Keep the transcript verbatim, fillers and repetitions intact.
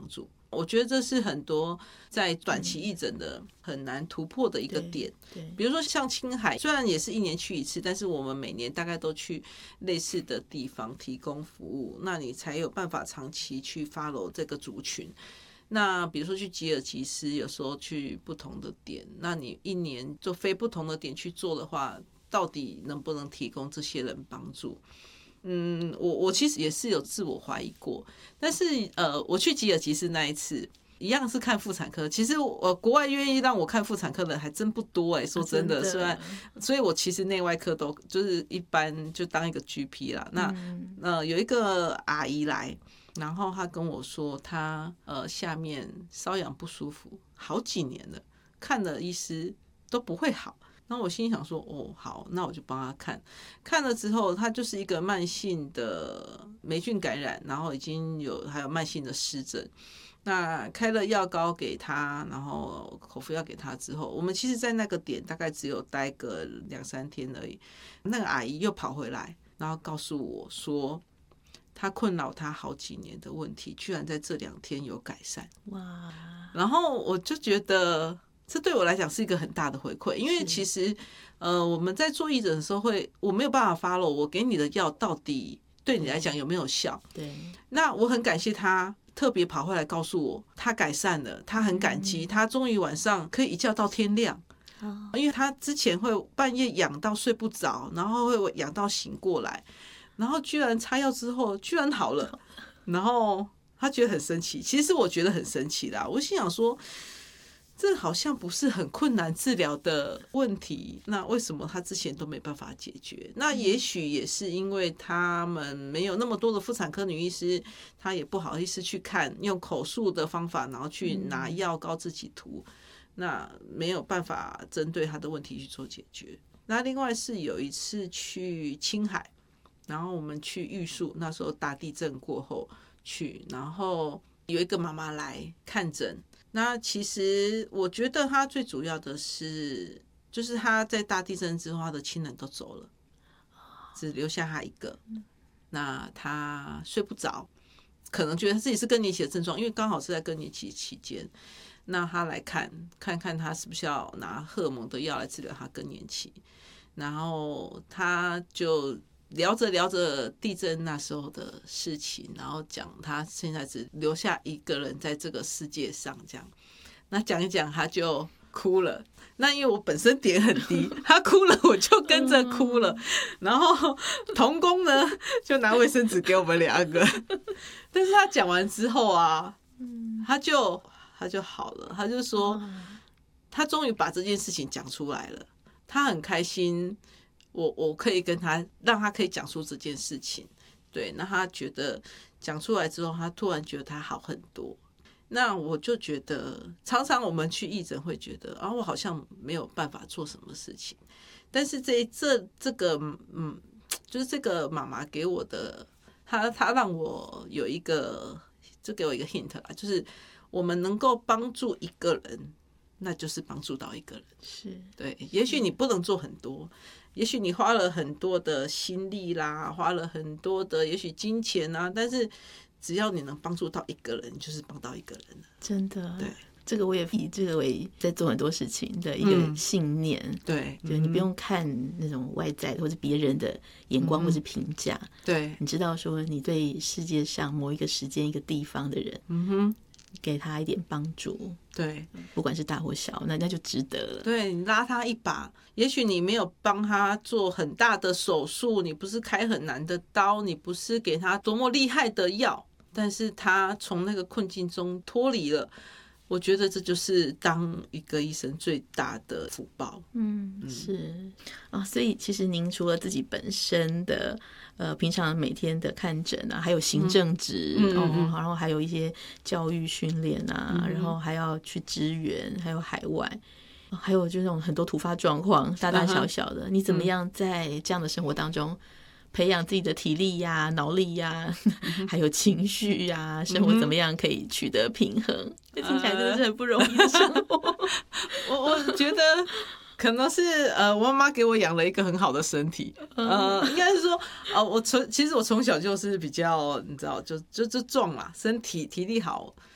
助。我觉得这是很多在短期义诊的很难突破的一个点。比如说像青海，虽然也是一年去一次，但是我们每年大概都去类似的地方提供服务，那你才有办法长期去 follow 这个族群。那比如说去吉尔吉斯，有时候去不同的点，那你一年就飞不同的点去做的话，到底能不能提供这些人帮助？嗯，我我其实也是有自我怀疑过，但是呃，我去吉尔吉斯那一次，一样是看妇产科。其实我国外愿意让我看妇产科的还真不多哎、欸，说真的，虽然，所以我其实内外科都就是一般就当一个 G P 啦。那、嗯、呃有一个阿姨来，然后她跟我说，她呃下面瘙痒不舒服好几年了，看了医师都不会好。那我心里想说，哦，好，那我就帮他看。看了之后，他就是一个慢性的霉菌感染，然后已经有还有慢性的湿疹。那开了药膏给他，然后口服药给他之后，我们其实在那个点大概只有待个两三天而已。那个阿姨又跑回来，然后告诉我说，他困扰他好几年的问题，居然在这两天有改善。哇！然后我就觉得，这对我来讲是一个很大的回馈，因为其实，呃，我们在做义诊的时候会，我没有办法 follow 我给你的药到底对你来讲有没有效。对，那我很感谢他特别跑回来告诉我，他改善了，他很感激，他终于晚上可以一觉到天亮。因为他之前会半夜痒到睡不着，然后会痒到醒过来，然后居然擦药之后居然好了，然后他觉得很神奇。其实我觉得很神奇啦，我心想说，这好像不是很困难治疗的问题，那为什么他之前都没办法解决？那也许也是因为他们没有那么多的妇产科女医师，他也不好意思去看，用口述的方法，然后去拿药膏自己涂，那没有办法针对他的问题去做解决。那另外是有一次去青海，然后我们去玉树，那时候大地震过后去，然后有一个妈妈来看诊。那其实我觉得他最主要的是，就是他在大地震之后，他的亲人都走了，只留下他一个。那他睡不着，可能觉得自己是更年期的症状，因为刚好是在更年期期间。那他来看看看他是不是要拿荷尔蒙的药来治疗他更年期，然后他就聊着聊着地震那时候的事情，然后讲他现在只留下一个人在这个世界上，这样，那讲一讲他就哭了。那因为我本身点很低，他哭了我就跟着哭了。然后同工呢就拿卫生纸给我们两个，但是他讲完之后啊，他就他就好了，他就说他终于把这件事情讲出来了，他很开心。我我可以跟他让他可以讲出这件事情，对，那他觉得讲出来之后，他突然觉得他好很多。那我就觉得，常常我们去义诊会觉得，啊，我好像没有办法做什么事情，但是这这这个，嗯，就是这个妈妈给我的，她她让我有一个，就给我一个 hint 啦，就是我们能够帮助一个人，那就是帮助到一个人，是对，也许你不能做很多。也许你花了很多的心力啦，花了很多的也许金钱啊，但是只要你能帮助到一个人，就是帮到一个人了。真的，对，这个我也以这个为在做很多事情的一个信念。嗯、对，就你不用看那种外在的或者别人的眼光或是评价、嗯，对，你知道说你对世界上某一个时间一个地方的人，嗯哼。给他一点帮助，对，不管是大或小，那那就值得了。对，你拉他一把，也许你没有帮他做很大的手术，你不是开很难的刀，你不是给他多么厉害的药，但是他从那个困境中脱离了。我觉得这就是当一个医生最大的福报。嗯，是啊、哦，所以其实您除了自己本身的呃平常每天的看诊啊，还有行政职、嗯哦嗯、然后还有一些教育训练啊、嗯，然后还要去支援，还有海外，还有就那种很多突发状况，大大小小的，你怎么样在这样的生活当中？培养自己的体力呀、啊、脑力呀、啊，还有情绪呀、啊，生活怎么样可以取得平衡？这、嗯、听起来真的是很不容易的生活。我我觉得可能是呃，我妈妈给我养了一个很好的身体，呃，应该是说呃，我从其实我从小就是比较你知道，就就就壮啦，身体体力好。